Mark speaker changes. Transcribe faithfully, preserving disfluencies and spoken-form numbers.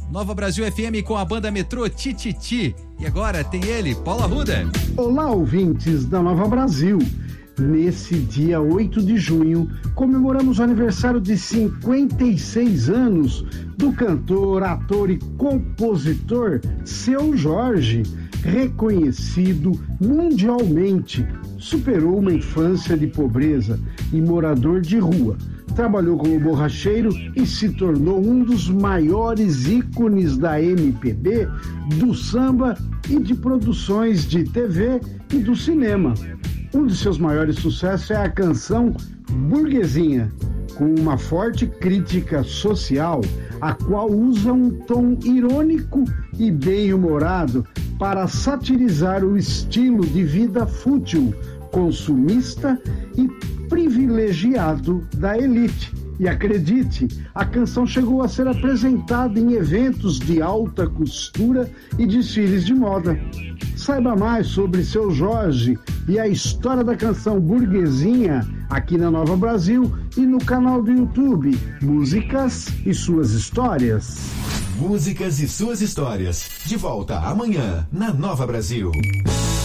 Speaker 1: Nova Brasil F M com a banda Metrô Tititi. E agora tem ele, Paulo Arruda.
Speaker 2: Olá, ouvintes da Nova Brasil. Nesse dia oito de junho, comemoramos o aniversário de cinquenta e seis anos do cantor, ator e compositor Seu Jorge, reconhecido mundialmente. Superou uma infância de pobreza e morador de rua. Trabalhou como borracheiro e se tornou um dos maiores ícones da M P B, do samba e de produções de T V e do cinema. Um de seus maiores sucessos é a canção Burguesinha, com uma forte crítica social, a qual usa um tom irônico e bem-humorado para satirizar o estilo de vida fútil, consumista e privilegiado da elite. E acredite, a canção chegou a ser apresentada em eventos de alta costura e desfiles de moda. Saiba mais sobre Seu Jorge e a história da canção Burguesinha aqui na Nova Brasil e no canal do YouTube Músicas e Suas Histórias.
Speaker 3: Músicas e Suas Histórias. De volta amanhã na Nova Brasil.